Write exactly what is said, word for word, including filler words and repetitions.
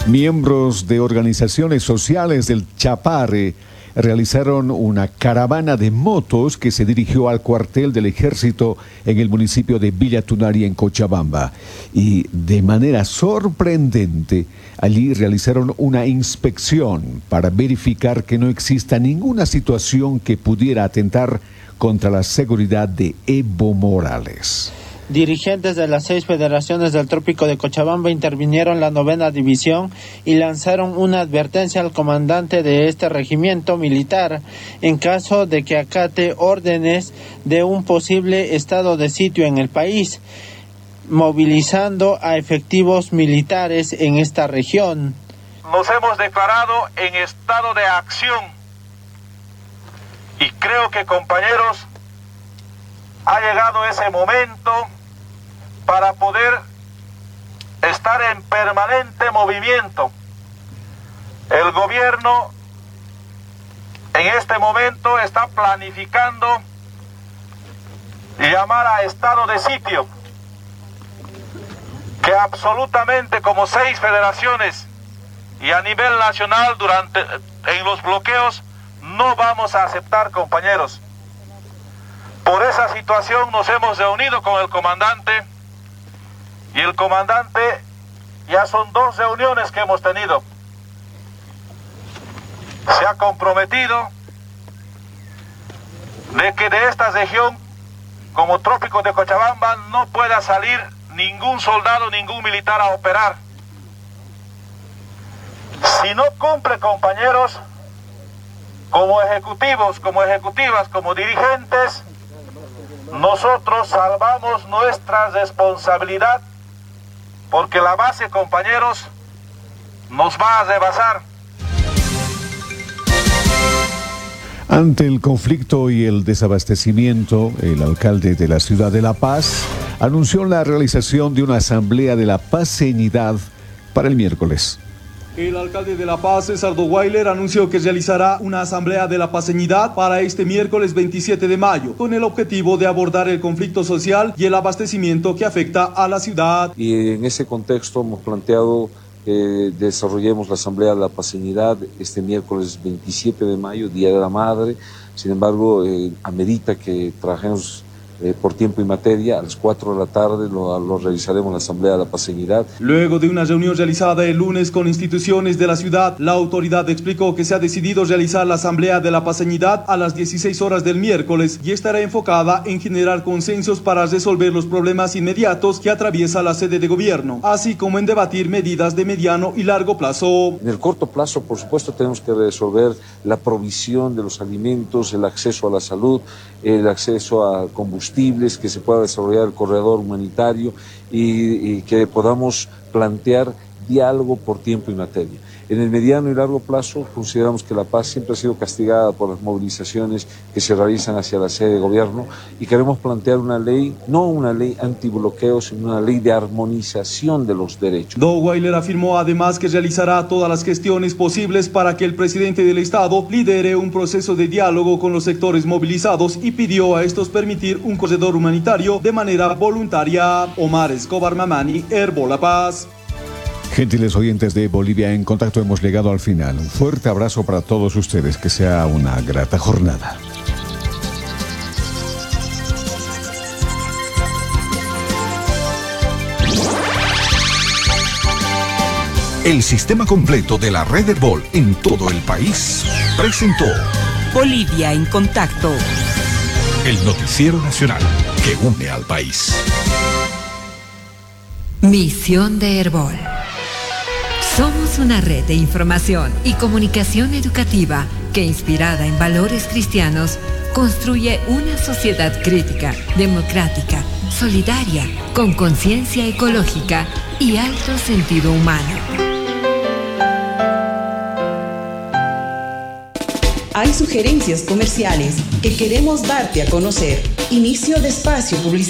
Miembros de organizaciones sociales del Chapare realizaron una caravana de motos que se dirigió al cuartel del ejército en el municipio de Villa Tunari, en Cochabamba. Y de manera sorprendente, allí realizaron una inspección para verificar que no exista ninguna situación que pudiera atentar contra la seguridad de Evo Morales. Dirigentes de las seis federaciones del Trópico de Cochabamba intervinieron la novena división y lanzaron una advertencia al comandante de este regimiento militar en caso de que acate órdenes de un posible estado de sitio en el país, movilizando a efectivos militares en esta región. Nos hemos declarado en estado de acción y creo que, compañeros, ha llegado ese momento para poder estar en permanente movimiento. El gobierno en este momento está planificando llamar a estado de sitio, que absolutamente como seis federaciones y a nivel nacional durante en los bloqueos no vamos a aceptar, compañeros. Por esa situación nos hemos reunido con el comandante. Y el comandante, ya son dos reuniones que hemos tenido, se ha comprometido de que de esta región, como Trópico de Cochabamba, no pueda salir ningún soldado, ningún militar a operar. Si no cumple, compañeros, como ejecutivos, como ejecutivas, como dirigentes, nosotros salvamos nuestra responsabilidad, porque la base, compañeros, nos va a rebasar. Ante el conflicto y el desabastecimiento, el alcalde de la ciudad de La Paz anunció la realización de una asamblea de la paceñidad para el miércoles. El alcalde de La Paz, César Weiler, anunció que realizará una asamblea de la paceñidad para este miércoles veintisiete de mayo, con el objetivo de abordar el conflicto social y el abastecimiento que afecta a la ciudad. Y en ese contexto hemos planteado que desarrollemos la asamblea de la paceñidad este miércoles veintisiete de mayo, Día de la Madre. Sin embargo, eh, amerita que trabajemos Eh, por tiempo y materia. A las cuatro de la tarde lo, lo realizaremos la Asamblea de la Paceñidad. Luego de una reunión realizada el lunes con instituciones de la ciudad, la autoridad explicó que se ha decidido realizar la Asamblea de la Paceñidad a las dieciséis horas del miércoles y estará enfocada en generar consensos para resolver los problemas inmediatos que atraviesa la sede de gobierno, así como en debatir medidas de mediano y largo plazo. En el corto plazo, por supuesto, tenemos que resolver la provisión de los alimentos, el acceso a la salud, el acceso a combustibles, que se pueda desarrollar el corredor humanitario y, y que podamos plantear diálogo por tiempo y materia. En el mediano y largo plazo consideramos que La Paz siempre ha sido castigada por las movilizaciones que se realizan hacia la sede de gobierno y queremos plantear una ley, no una ley antibloqueo, sino una ley de armonización de los derechos. Weiler afirmó además que realizará todas las gestiones posibles para que el presidente del Estado lidere un proceso de diálogo con los sectores movilizados y pidió a estos permitir un corredor humanitario de manera voluntaria. Omar Escobar Mamani, Herbo La Paz. Gentiles oyentes de Bolivia en Contacto, hemos llegado al final. Un fuerte abrazo para todos ustedes, que sea una grata jornada. El sistema completo de la red Herbol en todo el país presentó Bolivia en Contacto, el noticiero nacional que une al país. Misión de Herbol. Somos una red de información y comunicación educativa que, inspirada en valores cristianos, construye una sociedad crítica, democrática, solidaria, con conciencia ecológica y alto sentido humano. Hay sugerencias comerciales que queremos darte a conocer. Inicio de espacio publicitario.